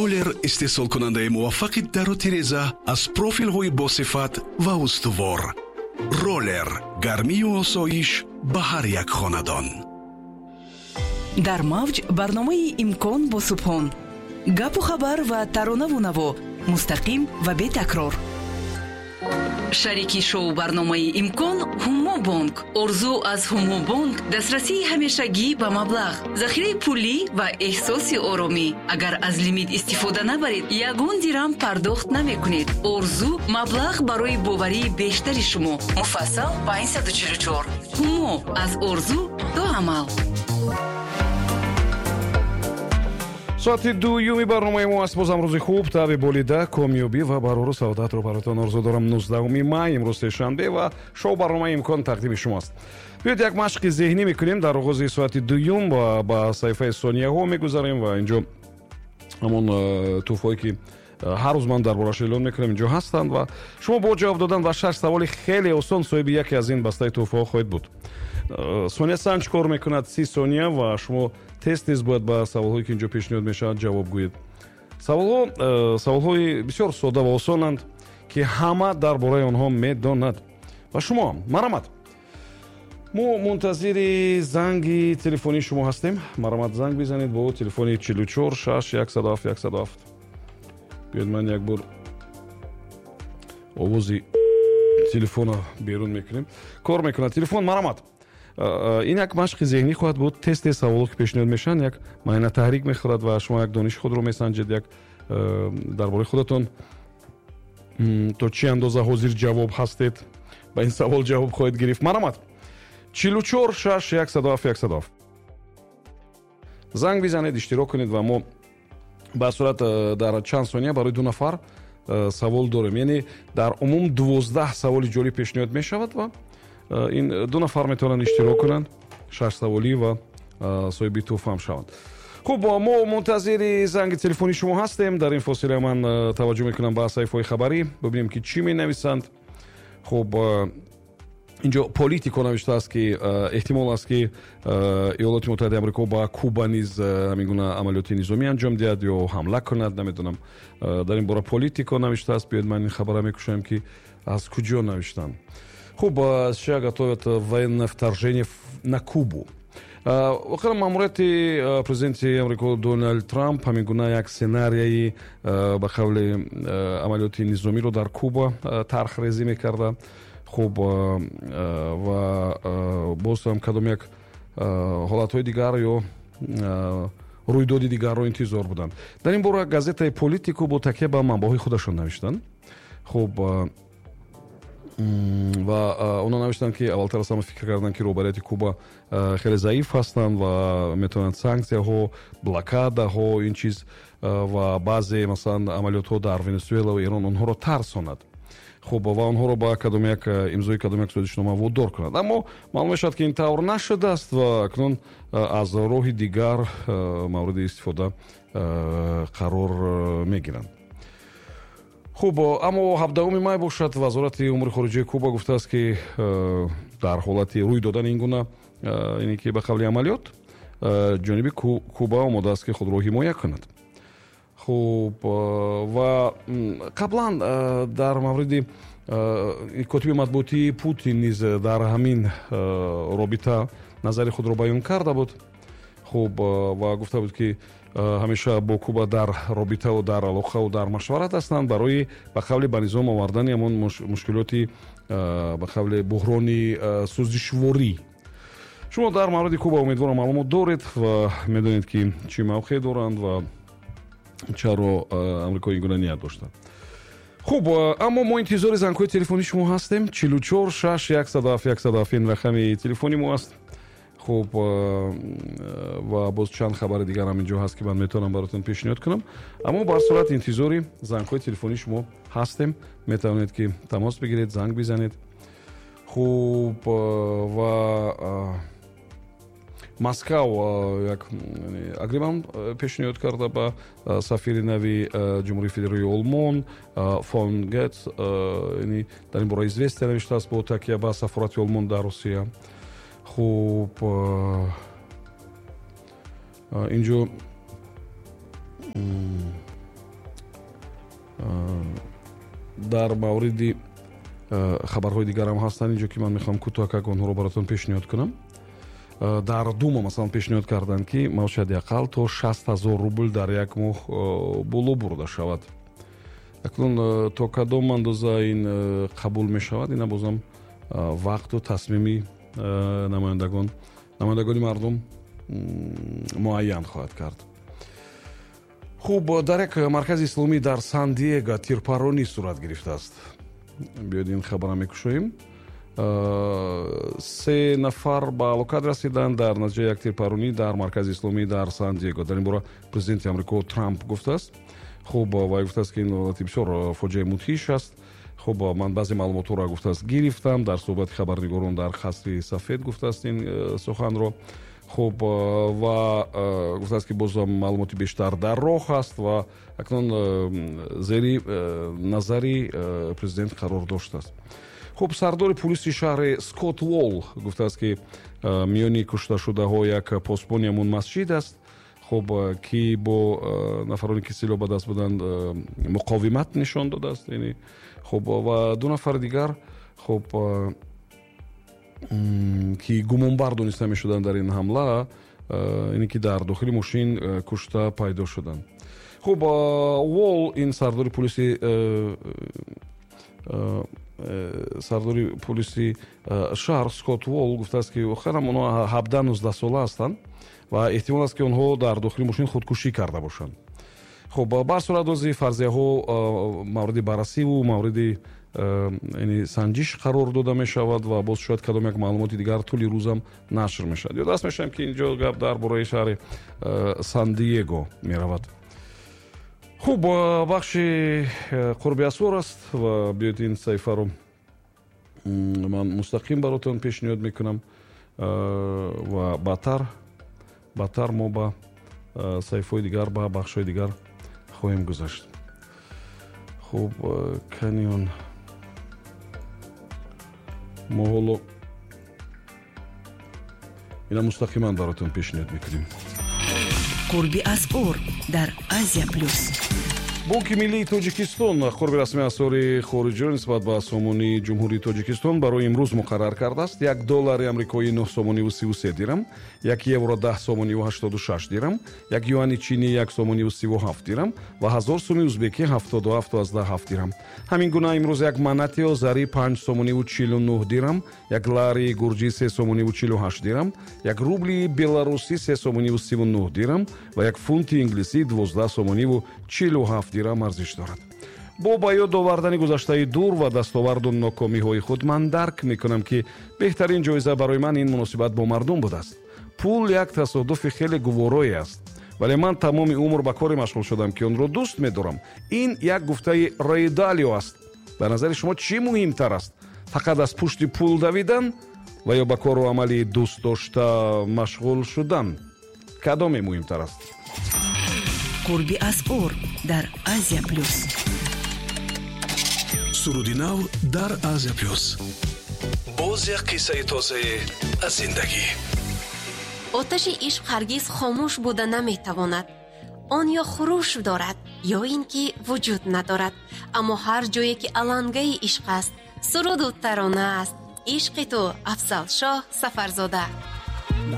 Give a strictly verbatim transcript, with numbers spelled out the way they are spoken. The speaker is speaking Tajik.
роллер истеҳсолкунандаи муваффақи дару тиреза аз профилҳои босифат ва устувор. роллер гармию осоиш ба ҳар як хонадон. дар мавҷ барномаи имкон бо субҳон, гапу хабар ва таронаву наво, мустақим ва бетакрор. шарики шоу барномаи имкон ҳумо бонк. орзу аз ҳумо бонк дастрасии ҳамешагӣ ба маблағ, захираи пулӣ ва эҳсоси оромӣ. агар аз лимит истифода набаред, ягон дирам пардохт намекунед. орзу маблағ барои боварии бештари шумо. муфассал панҷ сад و чил و чор. ҳумо аз орзу то амал. соати дуюми барномаи мо аст. бозам рӯзи хуб, таби болида, комёбӣ ва барору саодатро баротон орзу дорам. нуздаҳуми май имрӯз сешанбе ва шоу барномаи имкон тақдими шумост. биёед як машқи зеҳнӣ мекунем дар оғози соати дуюм ва ба саҳифаи сонияҳо мегузарем ва инҷо ҳамон туҳфаҳое ки ҳар рӯз ман дарбораш эълон мекунам инҷо ҳастанд ва шумо бо ҷавоб додан ба шаш саволи хеле осон соҳиби яке аз ин бастаи туҳфаҳо хоҳед буд. сония санҷ кор мекунад си сония ва шумо тез-тез бояд ба саволҳое ки инҷо пешниҳод мешавад ҷавоб гӯед. саволҳо саволҳои бисёр сода ва осонанд ки ҳама дар бораи онҳо медонад. ва шумо марамат, мо мунтазири занги телефонии шумо ҳастем. марамат, занг бизанед бо телефони чил و чор шаш яксад و ҳафт яксад و ҳафт. биёед ман як бор овози телефона берун мекунем. кор мекунад телефон. марамат, ин як машқи зеҳнӣ хоҳад буд. тез-тез саволҳо ки пешниҳод мешаванд як майна таҳрик мехӯрад ва шумо як дониши худро месанҷед, як дар бораи худатон то чӣ андоза ҳозир ҷавоб ҳастед, ба ин савол ҷавоб хоҳед гирифт. марамат, чил و чор шаш яксад و ҳафт яксад و ҳафт. занг бизанед, иштирок кунед ва мо ба сурат дар чанд сония барои ду нафар савол дорем. яъне дар умум дувоздаҳ саволи ҷолиб пешниҳод мешавад ва ин ду нафар метавонанд иштирок кунанд, шаш саволӣ ва соҳиби туҳфаам шаванд. хуб, мо мунтазири занги телефони шумо ҳастем. дар ин фосила ман таваҷҷӯҳ мекунам ба саҳифаҳои хабарӣ, бибинем ки чӣ менависанд. хуб, инҷо политико навиштааст ки эҳтимол аст ки иёлоти муттаҳидаи амрико ба Куба низ ҳамин гуна амалиёти низомӣ анҷом диҳад ё ҳамла кунад, намедонам. дар ин бора политико навиштааст. биёед ман ин хабара мекушаем ки аз куҷо навиштанд. Хуб, США готовят военное вторжение на Кубу. Вақиан маъмурияти президенти Амрико Дональд Трамп ҳамин гуна як сценарияи ба қавли амалиёти низомиро дар Куба тархрезӣ мекарда. хуб, ва боз ҳам кадом як ҳолатҳои дигар ё рӯйдоди дигарро интизор буданд. дар ин бора газетаи Политико бо такя ба манбаъҳои худашон навиштанд. хуб, ва онҳо навиштанд ки аввалтар аз ҳама фикр карданд ки роҳбарияти Куба хеле заиф ҳастанд ва метавонанд санксияҳо, блокадаҳо, ин чиз ва баъзе масалан амалиётҳо дар Венесуэла ва Ирон онҳоро тарсонад. хуб, ва онҳоро ба кадом як имзои кадом як сӯзишнома водор кунад. аммо маълум мешавад ки ин тавр нашудааст ва акнун аз роҳи дигар мавриди истифода қарор мегиранд. хуб, аммо ҳабдаҳуми май бошад, вазорати умури хориҷияи Куба гуфтааст ки дар ҳолати рӯй додани ин гуна ине ки ба қавли амалиёт ҷониби Куба омодааст ки худро ҳимоя кунад. хуб, ва қаблан дар мавриди котиби матбуотии Путин низ дар ҳамин робита назари худро баён карда буд. хуб, ва гуфта буд ки ҳамеша бо Куба дар робитаву дар алоқаву дар машварат ҳастанд барои ба қавли ба низом овардани ҳамон мушкилоти ба қавли буҳрони сӯзишворӣ. шумо дар мавриди Куба умедворам маълумот доред ва медонед ки чӣ мавқеъ доранд ва чаро амрико ин гуна ният доштанд. хуб, аммо мо интизори зангҳои телефони шумо ҳастем. чил و чор шаш яксад و ҳафт яксад و ҳафт ин рақами телефони мо аст. хуб, ва боз чанд хабари дигар ҳам инҷо ҳаст ки ман метавонам баротон пешниҳод кунам. аммо бар сурат интизори зангҳои телефони шумо ҳастем. метавонед ки тамос бигиред, занг бизанед. хуб, ва Москав як агримент пешниҳод карда ба сафири нави ҷумҳурии федераливии Олмон фон Гетц, яъне дар ин бора известия навиштааст бо такя ба сафорати Олмон дар Русия. хуб, инҷо дар мавриди хабарҳои дигар ҳам ҳастанд инҷо ки ман мехоҳам кӯтоҳак онҳоро баротон пешниҳод кунам. дар дума масалан пешниҳод карданд ки маоши ҳадиаққал то шаст ҳазор рубл дар як моҳ боло бурда шавад. акнун то кадом андоза ин қабул мешавад, ина бозам вақту тасмими намояндагон намояндагони мардум муайян хоҳад кард. хуб, дар як маркази исломӣ дар Сан-Диего тирпаронӣ сурат гирифтааст. биёед ин хабарам мекушоем. се нафар ба ҳалокат расиданд дар натиҷаи як тирпаронӣ дар маркази исломӣ дар Сан-Диего. дар ин бора президенти амрико Трамп гуфтааст. хуб, вай гуфтааст ки ин ҳолати бисёр фоҷиаи мудҳиш аст. хуб, ман баъзе маълумотро гуфтааст гирифтам. дар суҳбати хабарнигорон дар қасри сафед гуфтааст ин суханро. хуб, ва гуфтааст ки боз маълумоти бештар дар роҳ аст ва акнун зери назари президент қарор доштааст. хуб, сардори полиси шаҳри Скотт Уолл гуфтааст ки миёни кушташудаҳо як посбони ҳамун масҷид аст. хуб, ки бо нафароне ки силоҳ ба даст буданд муқовимат нишон додааст. яъне хуб, ва ду нафар дигар хуб ки гумонбар дониста мешуданд дар ин ҳамла, ине ки дар дохили мошин кушта пайдо шуданд. хуб, Уолл, ин сардори полиси сардори полиси шаҳр Скотт Уолл гуфтааст ки охирам онҳо ҳабдаҳ нуздаҳ сола ҳастанд ва эҳтимол аст ки онҳо дар дохили мошин худкушӣ карда бошанд. хуб, бар сурат бози фарзияҳо мавриди баррасиву мавриди яъне санҷиш қарор дода мешавад ва боз шояд кадом як маълумоти дигар тӯли рӯзам нашр мешавад. ёдаст мешавем ки инҷо гап дар бораи шаҳри Сан-Диего меравад. хуб, бахши қурби асвор аст ва биёед ин саҳифаро ман мустақим баротон пешниҳод мекунам ва баъдтар баъдтар мо ба саҳифаҳои дигар ба бахшҳои дигар хоҳем гузашт. хуб, каниён мо ҳоло ина мустақиман баротон пешниҳод мекунем. қурби асъор дар Азия плюс. бонки миллии тоҷикистон қурби расми асъори хориҷиро нисбат ба сомони ҷумҳурии тоҷикистон барои имрӯз муқаррар кардааст. як доллари амрикоӣ нӯҳ сомониву сиву се дирам, як евро даҳ сомониву ҳаштоду шаш дирам, як юани чини як сомониву сиву ҳафт дирам ва ҳазор сӯми узбекӣ ҳафтоду ҳафт аздаҳ ҳафт дирам. ҳамин гуна имрӯз як манати озарӣ панҷ сомониву чилу нӯҳ дирам, як лари гурҷӣ се сомониву чилу ҳашт дирам, як рубли беларусӣ се сомониву сиву нӯҳ дирам ва як фунти инглисӣ дувоздаҳ сомониву чилу ҳафт дирам арзиш дорад. бо ба ёд овардани гузаштаи дур ва дастоварду нокомиҳои худ ман дарк мекунам ки беҳтарин ҷоиза барои ман ин муносибат бо мардум будааст. пул як тасодуфи хеле гуворое аст, вале ман тамоми умр ба коре машғул шудам ки онро дӯст медорам. ин як гуфтаи Рэй Далио аст. ба назари шумо чӣ муҳимтар аст, фақат аз пушти пул давидан ва ё ба кору амали дӯст дошта машғул шудан? кадоме муҳимтар аст? қурби асъор дар Азия плюс. суруди нав дар Азия плюс. боз як қиссаи тозае аз зиндагӣ. оташи ишқ ҳаргиз хомӯш буда наметавонад. он ё хурӯш дорад ё ин ки вуҷуд надорад. аммо ҳар ҷое ки алангаи ишқ аст, суруду тарона аст. ишқи ту Афзалшоҳ Сафарзода.